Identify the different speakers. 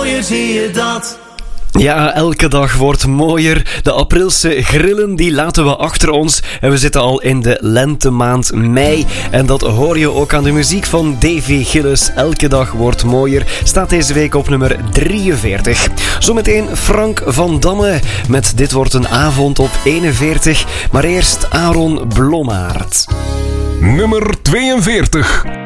Speaker 1: mooier, zie je dat?
Speaker 2: Ja, elke dag wordt mooier. De aprilse grillen die laten we achter ons. En we zitten al in de lentemaand mei. En dat hoor je ook aan de muziek van Davy Gillis. Elke dag wordt mooier. Staat deze week op nummer 43. Zometeen Frank van Damme met Dit wordt een avond op 41. Maar eerst Aaron Blommaert.
Speaker 3: Nummer 42.